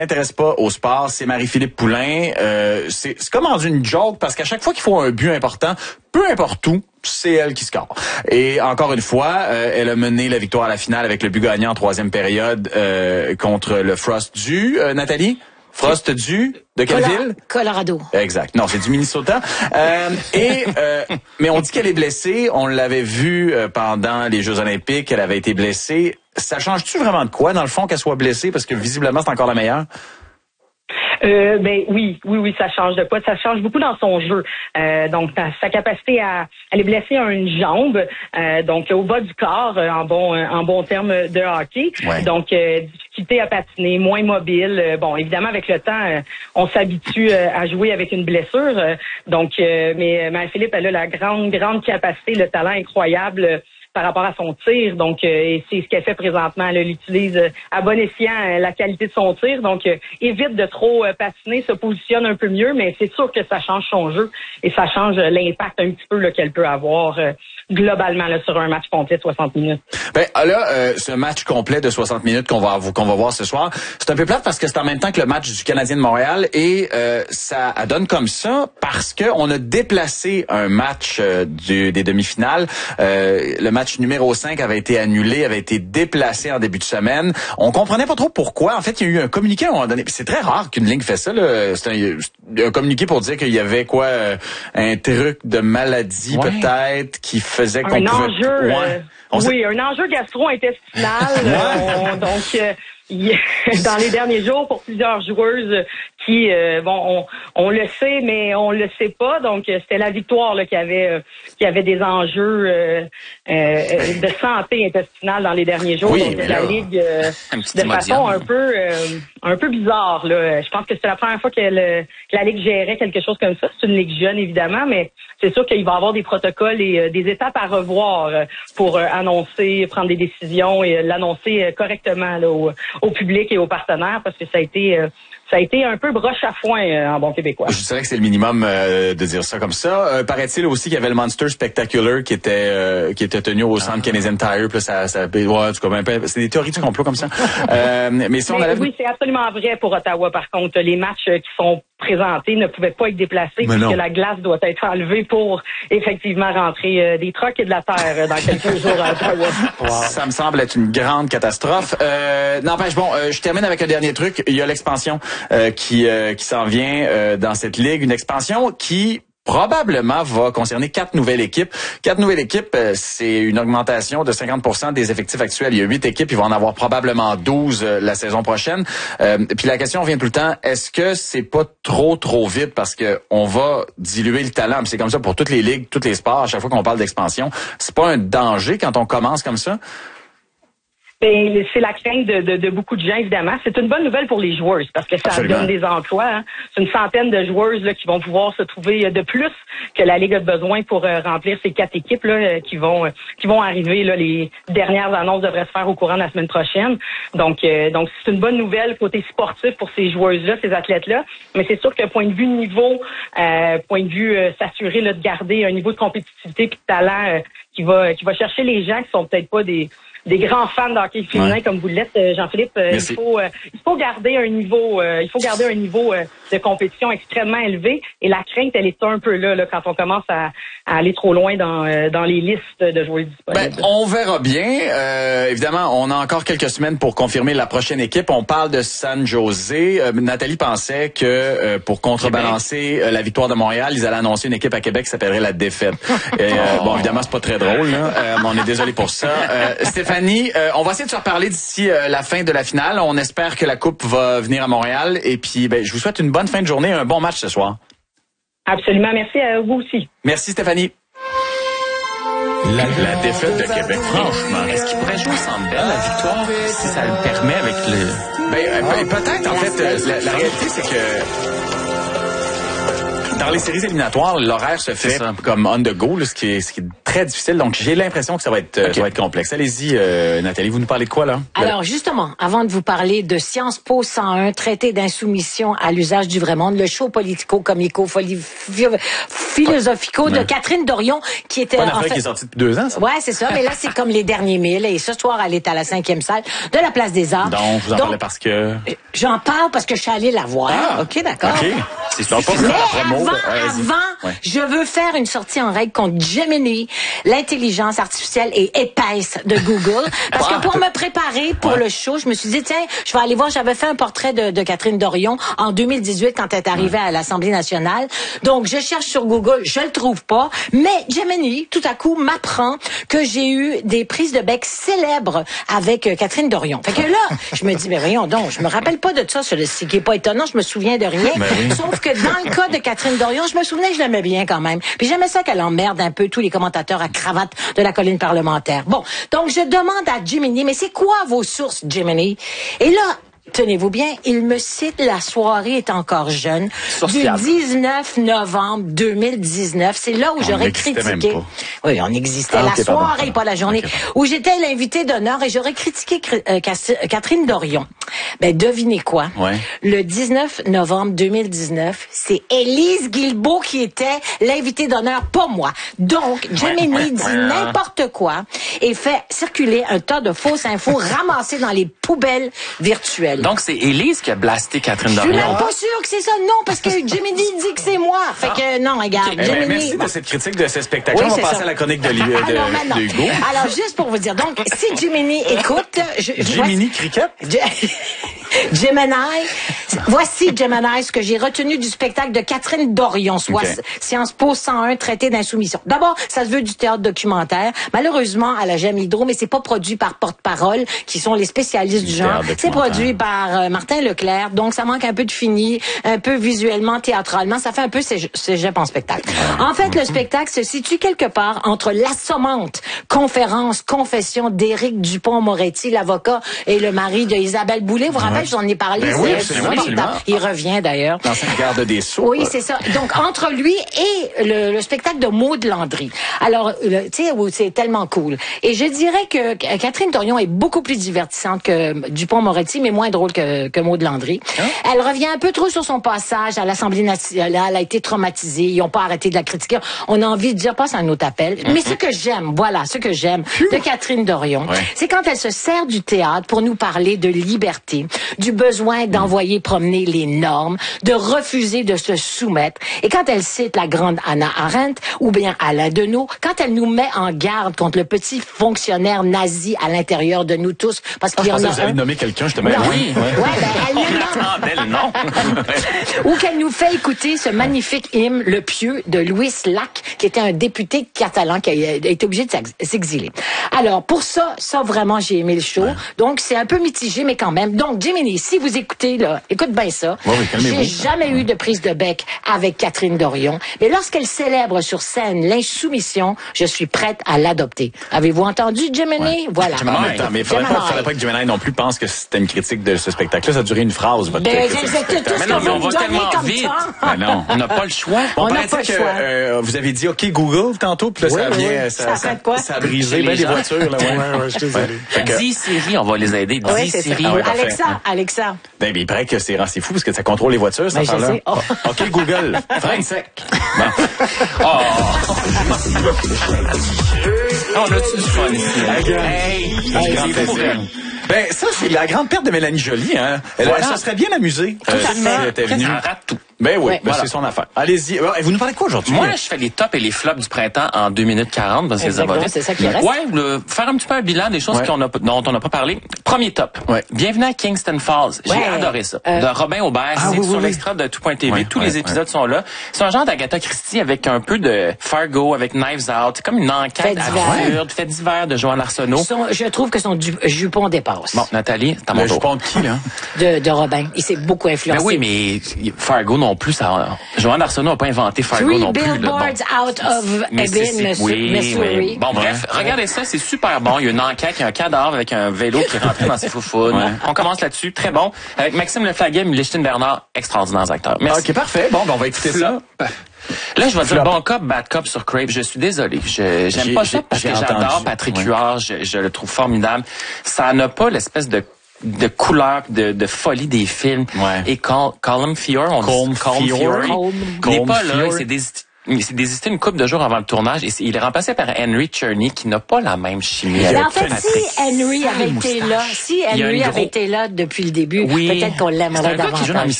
M'intéresse pas au sport, c'est Marie-Philippe Poulin. C'est comme rendu une joke parce qu'à chaque fois qu'il faut un but important, peu importe où, c'est elle qui score. Et encore une fois, elle a mené la victoire à la finale avec le but gagnant en troisième période contre le Frost du Nathalie. Frost du de quelle ville? Colorado. Exact. Non, c'est du Minnesota. Mais on dit qu'elle est blessée. On l'avait vu pendant les Jeux Olympiques. Elle avait été blessée. Ça change-tu vraiment de quoi, dans le fond, qu'elle soit blessée? Parce que visiblement, c'est encore la meilleure. Ben oui, ça change de quoi? Ça change beaucoup dans son jeu. Donc sa capacité elle est blessée à une jambe, donc au bas du corps, en bon terme de hockey. Ouais. Donc difficulté à patiner, moins mobile. Bon, évidemment avec le temps, on s'habitue à jouer avec une blessure. Mais Marie-Philippe, elle a la grande capacité, le talent incroyable par rapport à son tir. Donc, et c'est ce qu'elle fait présentement. Elle utilise à bon escient la qualité de son tir. Donc, évite de trop patiner, se positionne un peu mieux, mais c'est sûr que ça change son jeu et ça change l'impact un petit peu là, qu'elle peut avoir globalement là, sur un match complet de 60 minutes. Ben là, ce match complet de 60 minutes qu'on va voir ce soir, c'est un peu plate parce que c'est en même temps que le match du Canadien de Montréal et ça donne comme ça parce que on a déplacé un match des demi-finales. Le match numéro 5 avait été annulé, avait été déplacé en début de semaine. On comprenait pas trop pourquoi. En fait, il y a eu un communiqué à un moment donné. C'est très rare qu'une ligue fait ça. Là. C'est un communiqué pour dire qu'il y avait un truc de maladie peut-être qui faisait qu'on pouvait... Enjeu, un enjeu gastro-intestinal. Dans les derniers jours, pour plusieurs joueuses qui, on le sait, mais on le sait pas. Donc, c'était la victoire là, qui avait des enjeux de santé intestinale dans les derniers jours. Oui, donc, la Ligue, de façon un peu bizarre. Là. Je pense que c'est la première fois que la Ligue gérait quelque chose comme ça. C'est une Ligue jeune, évidemment, mais c'est sûr qu'il va y avoir des protocoles et des étapes à revoir pour annoncer, prendre des décisions et l'annoncer correctement là, au public et aux partenaires, parce que ça a été un peu broche à foin en bon québécois. Je dirais que c'est le minimum de dire ça comme ça. Paraît-il aussi qu'il y avait le Monster Spectacular qui était tenu au centre Canadian Tire. Puis c'est des théories du complot comme ça. Mais si on avait... Oui, c'est absolument vrai pour Ottawa. Par contre, les matchs qui sont présentés ne pouvaient pas être déplacés puisque la glace doit être enlevée pour effectivement rentrer des trucks et de la terre dans quelques jours à Ottawa. Wow. Ça me semble être une grande catastrophe. N'empêche, je termine avec un dernier truc. Il y a l'expansion qui s'en vient dans cette ligue. Une expansion qui probablement va concerner 4 nouvelles équipes. 4 nouvelles équipes, c'est une augmentation de 50% des effectifs actuels. Il y a 8 équipes, il va en avoir probablement 12 la saison prochaine. Puis la question revient tout le temps, est-ce que c'est pas trop vite parce que on va diluer le talent? Puis c'est comme ça pour toutes les ligues, tous les sports, à chaque fois qu'on parle d'expansion. C'est pas un danger quand on commence comme ça? Ben, c'est la crainte de beaucoup de gens, évidemment. C'est une bonne nouvelle pour les joueuses parce que ça donne des emplois. Hein. C'est une centaine de joueuses là, qui vont pouvoir se trouver de plus que la Ligue a besoin pour remplir ces 4 équipes là, qui vont arriver. Là, les dernières annonces devraient se faire au courant de la semaine prochaine. Donc c'est une bonne nouvelle côté sportif pour ces joueuses-là, ces athlètes-là. Mais c'est sûr que point de vue niveau, s'assurer là, de garder un niveau de compétitivité et de talent qui va chercher les gens qui sont peut-être pas des grands fans de hockey féminin comme vous l'êtes, Jean-Philippe. Il faut garder un niveau, de compétition extrêmement élevé. Et la crainte, elle est un peu là quand on commence à aller trop loin dans les listes de joueurs disponibles. Ben, on verra bien. Évidemment, on a encore quelques semaines pour confirmer la prochaine équipe. On parle de San José. Nathalie pensait que pour contrebalancer la victoire de Montréal, ils allaient annoncer une équipe à Québec qui s'appellerait la Défaite. Bon, évidemment, c'est pas très drôle. Là. On est désolé pour ça. Stéphanie, on va essayer de se reparler d'ici la fin de la finale. On espère que la Coupe va venir à Montréal. Et puis, je vous souhaite une bonne fin de journée, un bon match ce soir. Absolument. Merci à vous aussi. Merci, Stéphanie. La défaite de Québec, franchement. Est-ce qu'il pourrait jouer sans belle la victoire si ça le permet avec le... peut-être, en fait, la réalité, c'est que dans les séries éliminatoires, l'horaire se fait comme on the go, là, ce qui est très très difficile. Donc, j'ai l'impression que ça va être complexe. Allez-y, Nathalie, vous nous parlez de quoi, là? Alors, justement, avant de vous parler de Sciences Po 101, traité d'insoumission à l'usage du vrai monde, le show politico-philosophico de Catherine Dorion, qui était... Pas une affaire qui est sortie depuis 2 ans, ça? Ouais, c'est ça. Mais là, c'est comme les derniers 1000. Et ce soir, elle est à la 5e salle de la Place des Arts. Donc, vous en parlez parce que... J'en parle parce que je suis allée la voir. Ah, OK, d'accord. OK. C'est suffisant. Mais avant, je veux faire une sortie en règle contre Gemini, l'intelligence artificielle et épaisse de Google. Parce que pour me préparer pour le show, je me suis dit, tiens, je vais aller voir, j'avais fait un portrait de Catherine Dorion en 2018 quand elle est arrivée à l'Assemblée nationale. Donc, je cherche sur Google, je le trouve pas. Mais Gemini, tout à coup, m'apprend que j'ai eu des prises de bec célèbres avec Catherine Dorion. Fait que là, je me dis, mais voyons donc, je me rappelle pas de ça, ce qui est pas étonnant, je me souviens de rien. Sauf que dans le cas de Catherine Dorion, je me souvenais que je l'aimais bien quand même. Puis j'aimais ça qu'elle emmerde un peu tous les commentateurs à cravate de la colline parlementaire. Bon, donc je demande à Gemini, mais c'est quoi vos sources, Gemini? Et là, tenez-vous bien, il me cite La soirée est encore jeune du 19 novembre 2019. C'est là où j'aurais critiqué. Oui, on existait. La soirée, pas la journée. Où j'étais l'invité d'honneur et j'aurais critiqué Catherine Dorion. Ben, devinez quoi? Le 19 novembre 2019, c'est Élise Guilbeault qui était l'invité d'honneur, pas moi. Donc, Gemini dit n'importe quoi et fait circuler un tas de fausses infos ramassées dans les poubelles virtuelles. Donc, c'est Élise qui a blasté Catherine Dorion. Je suis même pas sûre que c'est ça. Non, parce que Gemini dit que c'est moi. Fait que non, regarde. Gemini... Merci de cette critique de ce spectacle. On va passer à la chronique de Hugo. Alors, juste pour vous dire, donc, si Gemini écoute... Gemini Cricket? Gemini. Voici, Gemini, ce que j'ai retenu du spectacle de Catherine Dorion, soit Sciences Po 101, traité d'insoumission. D'abord, ça se veut du théâtre documentaire. Malheureusement, à la Gemme Hydro, mais c'est pas produit par Porte-Parole, qui sont les spécialistes du genre. C'est produit par Martin Leclerc, donc ça manque un peu de fini, un peu visuellement, théâtralement. Ça fait un peu cégep en spectacle. En fait, le spectacle se situe quelque part entre l'assommante confession d'Éric Dupond-Moretti, l'avocat, et le mari de Isabelle Boulay. Vous vous rappelez, j'en ai parlé. Oui, absolument. Il revient d'ailleurs. L'ancien garde des Sceaux. Oui, c'est ça. Donc, entre lui et le spectacle de Maud Landry. Alors, tu sais, c'est tellement cool. Et je dirais que Catherine Dorion est beaucoup plus divertissante que Dupond-Moretti, mais moins drôle que Maud Landry. Elle revient un peu trop sur son passage à l'Assemblée nationale. Elle a été traumatisée. Ils n'ont pas arrêté de la critiquer. On a envie de dire, passe un autre appel. Mais ce que j'aime, de Catherine Dorion, c'est quand elle se sert du théâtre pour nous parler de liberté, du besoin d'envoyer promener les normes, de refuser de se soumettre. Et quand elle cite la grande Hannah Arendt ou bien Alain Deneau, quand elle nous met en garde contre le petit fonctionnaire nazi à l'intérieur de nous tous, parce qu'il y en a vous avez nommé quelqu'un, je te mets. Oui. Elle non. Ou qu'elle nous fait écouter ce magnifique hymne, Le Pieux, de Louis Lac, qui était un député catalan qui a été obligé de s'exiler. Alors, pour ça vraiment, j'ai aimé le show. Donc, c'est un peu mitigé, mais quand même. Donc, Gemini, si vous écoutez, là, écoute bien ça. J'ai jamais eu de prise de bec avec Catherine Dorion. Mais lorsqu'elle célèbre sur scène l'insoumission, je suis prête à l'adopter. Avez-vous entendu, Gemini? Voilà. Mais il faudrait pas que Gemini non plus pense que c'était une critique de ce spectacle-là. Ça a duré une phrase, votre Mais non, mais on va tellement vite. Non, on n'a pas le choix. On n'a pas le choix. Vous avez dit OK Google tantôt, puis là ça vient, ça a brisé les voitures. Là, je suis désolé. 10 Siri, on va les aider. 10 Siri. Alexa. Ben, il paraît que c'est fou parce que ça contrôle les voitures, ça parle là. OK Google, frein sec. On a-tu du fun ici? Ben, ça, c'est la grande perte de Mélanie Joly, hein. Elle se serait bien amusée. Elle était venue. Elle rate tout. Ben oui, c'est son affaire. Allez-y. Vous nous parlez de quoi aujourd'hui? Moi, je fais les tops et les flops du printemps en 2 minutes 40 parce que les abonnés. C'est ça qui reste. Faire un petit peu un bilan des choses dont on n'a pas parlé. Premier top. Bienvenue à Kingston Falls. J'ai adoré ça. De Robin Aubert. C'est sur l'extra de tout.tv. Tous les épisodes sont là. C'est un genre d'Agatha Christie avec un peu de Fargo, avec Knives Out. C'est comme une enquête absurde, fait divers de Joanne Arsenault. Je trouve que son jupon dépasse. Bon, Nathalie, c'est à mon tour. Le jupon de qui, là? De Robin. Il s'est beaucoup influencé. Ben oui, mais Fargo non plus, ça... Joanne Arsenault n'a pas inventé Fargo non plus. Billboards out of Missouri. Bon, bref, regardez ça, c'est super bon. Il y a une enquête, il y a un cadavre avec un vélo qui est rentré dans ses foufounes. On commence là-dessus, très bon. Avec Maxime Leflaguet et Lichtine Bernard, extraordinaires acteurs. Merci. OK, parfait. Bon, on va écouter ça. Là, je vais dire bon cop, bad cop sur Crave. Je suis désolé. J'aime pas ça parce que j'adore Patrick Huard. Je le trouve formidable. Ça n'a pas l'espèce de couleur, de folie des films. Ouais. Et Colm Feore, n'est pas là. Il s'est désisté une couple de jours avant le tournage et il est remplacé par Henry Czerny qui n'a pas la même chimie. En fait, si Henry avait été là depuis le début, peut-être qu'on l'aimerait davantage. C'est un gars qui joue dans